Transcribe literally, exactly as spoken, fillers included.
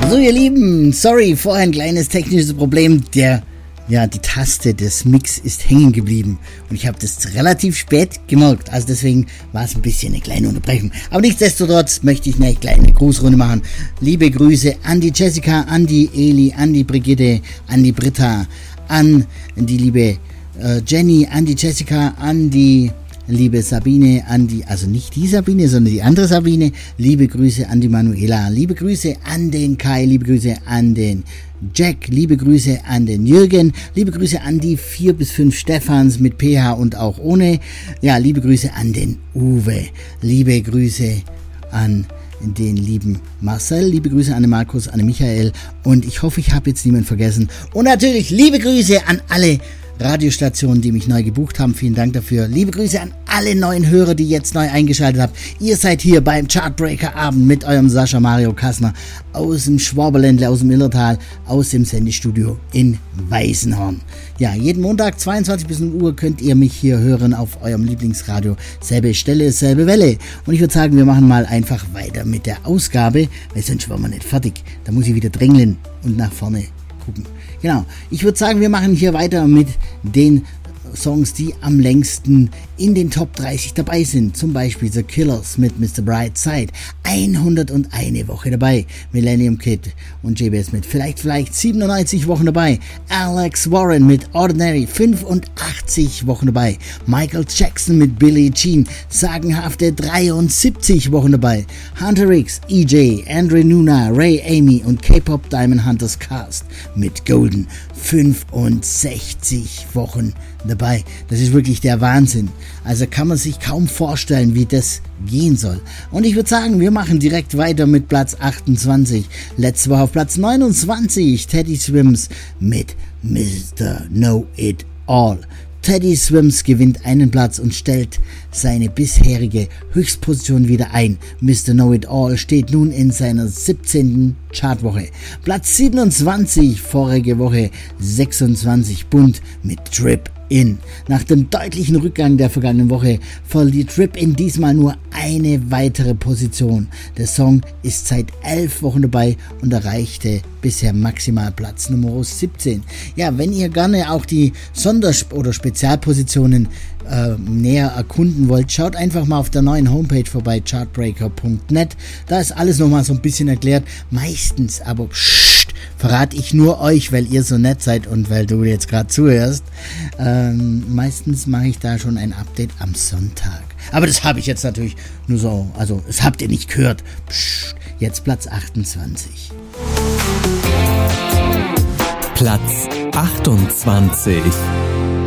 So, ihr Lieben, sorry, vorher ein kleines technisches Problem. Der, ja, die Taste des Mix ist hängen geblieben und ich habe das relativ spät gemerkt. Also deswegen war es ein bisschen eine kleine Unterbrechung. Aber nichtsdestotrotz möchte ich eine kleine Grußrunde machen. Liebe Grüße an die Jessica, an die Eli, an die Brigitte, an die Britta, an die liebe äh, Jenny, an die Jessica, an die liebe Sabine, an die, also nicht die Sabine, sondern die andere Sabine. Liebe Grüße an die Manuela, liebe Grüße an den Kai, liebe Grüße an den Jack, liebe Grüße an den Jürgen, liebe Grüße an die vier bis fünf Stefans mit P H und auch ohne. Ja, liebe Grüße an den Uwe, liebe Grüße an den lieben Marcel, liebe Grüße an den Markus, an den Michael und ich hoffe, ich habe jetzt niemanden vergessen. Und natürlich liebe Grüße an alle Radiostationen, die mich neu gebucht haben. Vielen Dank dafür. Liebe Grüße an alle neuen Hörer, die jetzt neu eingeschaltet habt. Ihr seid hier beim Chartbreaker-Abend mit eurem Sascha Mario Kassner aus dem Schwaberländle, aus dem Illertal, aus dem Sendestudio in Weißenhorn. Ja, jeden Montag zweiundzwanzig bis null Uhr könnt ihr mich hier hören auf eurem Lieblingsradio. Selbe Stelle, selbe Welle. Und ich würde sagen, wir machen mal einfach weiter mit der Ausgabe, weil sonst waren wir nicht fertig. Da muss ich wieder drängeln und nach vorne gucken. Genau, ich würde sagen, wir machen hier weiter mit den Songs, die am längsten in den Top dreißig dabei sind. Zum Beispiel The Killers mit Mister Brightside, hunderteins Woche dabei. Millennium Kid und J B S mit vielleicht, vielleicht siebenundneunzig Wochen dabei. Alex Warren mit Ordinary, fünfundachtzig Wochen dabei. Michael Jackson mit Billie Jean, sagenhafte dreiundsiebzig Wochen dabei. Hunter X, E J, Andre Nuna, Ray Amy und K-Pop Diamond Hunters Cast mit Golden, fünfundsechzig Wochen dabei. Das ist wirklich der Wahnsinn. Also kann man sich kaum vorstellen, wie das gehen soll. Und ich würde sagen, wir machen direkt weiter mit Platz achtundzwanzig. Letzte Woche auf Platz neunundzwanzig, Teddy Swims mit Mister Know It All. Teddy Swims gewinnt einen Platz und stellt seine bisherige Höchstposition wieder ein. Mister Know It All steht nun in seiner siebzehnten Chartwoche. Platz siebenundzwanzig, vorige Woche sechsundzwanzig, Bund mit Trip In. Nach dem deutlichen Rückgang der vergangenen Woche verliert Trip In diesmal nur eine weitere Position. Der Song ist seit elf Wochen dabei und erreichte bisher maximal Platz Nummer siebzehn. Ja, wenn ihr gerne auch die Sonder- oder Spezialpositionen äh, näher erkunden wollt, schaut einfach mal auf der neuen Homepage vorbei, chartbreaker punkt net. Da ist alles nochmal so ein bisschen erklärt. Meistens aber pssst, verrate ich nur euch, weil ihr so nett seid und weil du jetzt gerade zuhörst. Ähm, meistens mache ich da schon ein Update am Sonntag. Aber das habe ich jetzt natürlich nur so, also das habt ihr nicht gehört. Psst, jetzt Platz achtundzwanzig. Platz achtundzwanzig.